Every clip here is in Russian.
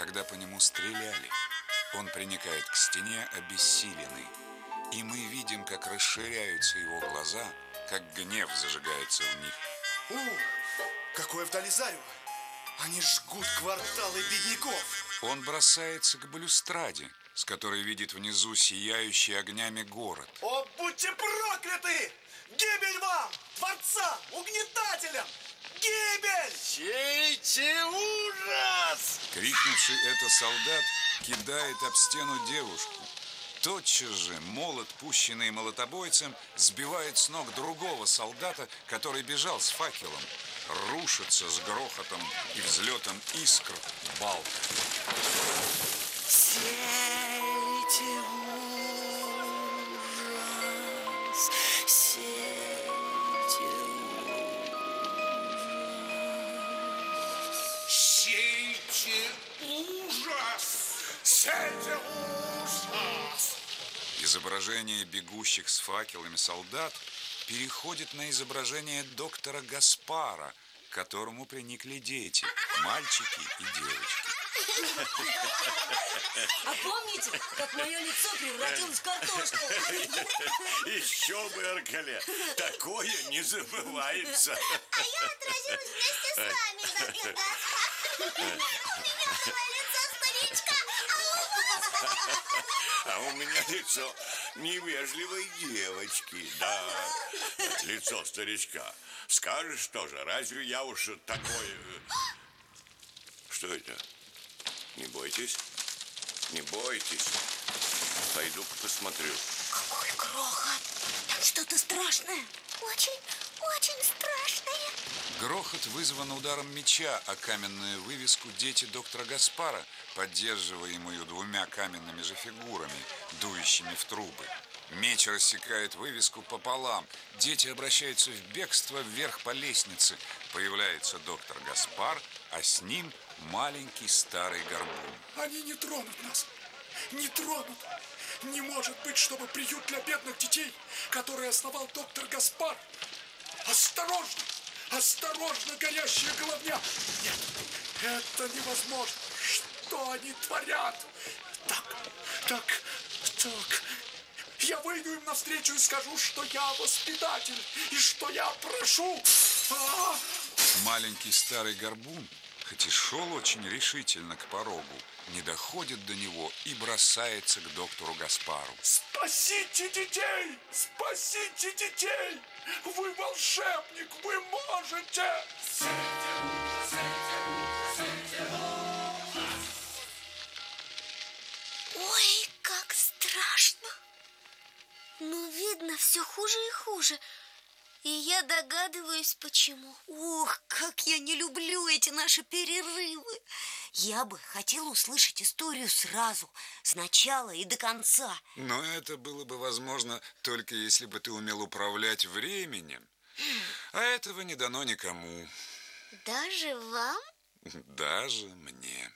когда по нему стреляли. Он приникает к стене обессиленный, и мы видим, как расширяются его глаза, как гнев зажигается в них. Какое вдали зарево! Они жгут кварталы бедняков. Он бросается к балюстраде, с которой видит внизу сияющий огнями город. О, будьте прокляты! Гибель вам, дворцам, угнетателям! Гибель! Чейте ужас! Крикнувший это солдат кидает об стену девушку. Тотчас же молот, пущенный молотобойцем, сбивает с ног другого солдата, который бежал с факелом. Рушится с грохотом и взлетом искр балка. Сейте ужас, сейте ужас. Сейте ужас! Сейте ужас! Изображение бегущих с факелами солдат переходит на изображение доктора Гаспара, к которому приникли дети, мальчики и девочки. А помните, как мое лицо превратилось в картошку? Еще бы, Аркаля, такое не забывается. А я отразилась вместе с вами, доктор Гаспар. У меня такое лицо старичка. А у меня лицо невежливой девочки, да, лицо старичка. Скажешь тоже, разве я уж такой... Что это? Не бойтесь, не бойтесь. Пойду-ка посмотрю. Какой грохот! Там что-то страшное. Очень, очень страшное. Грохот вызван ударом меча о каменную вывеску «Дети доктора Гаспара», поддерживаемую двумя каменными же фигурами, дующими в трубы. Меч рассекает вывеску пополам. Дети обращаются в бегство вверх по лестнице. Появляется доктор Гаспар, а с ним маленький старый горбун. Они не тронут нас. Не тронут. Не может быть, чтобы приют для бедных детей, который основал доктор Гаспар. Осторожно! Осторожно, горящая головня! Нет, это невозможно. Что они творят? Так. Я выйду им навстречу и скажу, что я воспитатель, и что я прошу. Маленький старый горбун, хоть и шел очень решительно к порогу, не доходит до него и бросается к доктору Гаспару. Спасите детей! Спасите детей! Вы волшебник, вы можете! Ой, как страшно. Но видно все хуже и хуже. И я догадываюсь, почему. Ух, как я не люблю эти наши перерывы. Я бы хотела услышать историю сразу, с начала и до конца. Но это было бы возможно только если бы ты умел управлять временем. А этого не дано никому. Даже вам? Даже мне.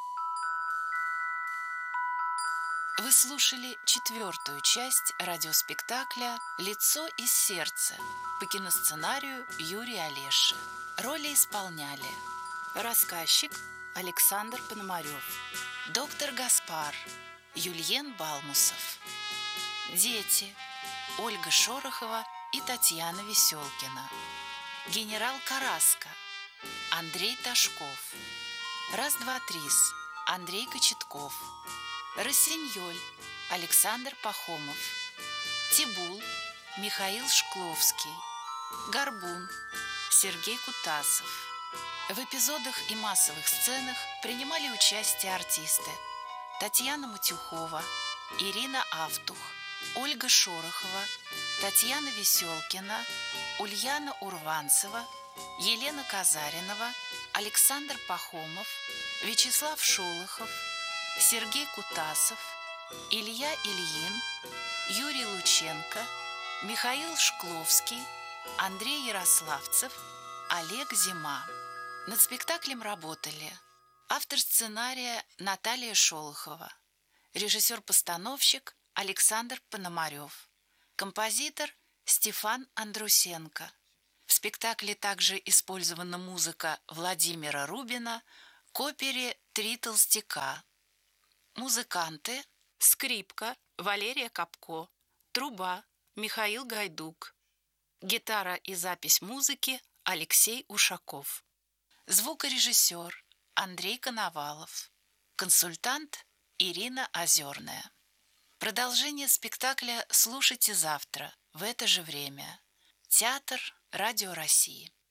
Вы слушали 4-ю часть радиоспектакля «Лицо из сердца» по киносценарию Юрия Олеши. Роли исполняли рассказчик Александр Пономарев, доктор Гаспар Юльен Балмусов, дети Ольга Шорохова и Татьяна Веселкина, генерал Караска Андрей Ташков, Раз-два-трис Андрей Кочетков, Рассиньоль Александр Пахомов, Тибул Михаил Шкловский, Горбун Сергей Кутасов. В эпизодах и массовых сценах принимали участие артисты Татьяна Матюхова, Ирина Автух, Ольга Шорохова, Татьяна Веселкина, Ульяна Урванцева, Елена Казаринова, Александр Пахомов, Вячеслав Шолохов, Сергей Кутасов, Илья Ильин, Юрий Лученко, Михаил Шкловский, Андрей Ярославцев, Олег Зима. Над спектаклем работали автор сценария Наталья Шолохова, режиссер-постановщик Александр Пономарев, композитор Стефан Андрусенко. В спектакле также использована музыка Владимира Рубина к опере «Три толстяка». Музыканты: скрипка Валерия Капко, труба Михаил Гайдук, гитара и запись музыки Алексей Ушаков, звукорежиссер Андрей Коновалов, консультант Ирина Озерная. Продолжение спектакля слушайте завтра в это же время. Театр Радио России.